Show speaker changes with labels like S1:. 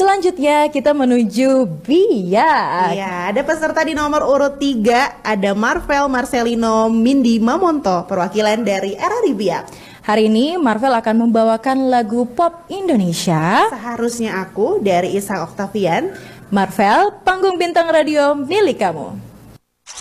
S1: Selanjutnya kita menuju Biak.
S2: Iya, ada peserta di nomor urut 3, ada Marvel Marcelino Mindy Mamonto, perwakilan dari RRI Biak.
S1: Hari ini Marvel akan membawakan lagu pop Indonesia
S2: Seharusnya Aku dari Ishak Octavian.
S1: Marvel, panggung bintang radio milik kamu.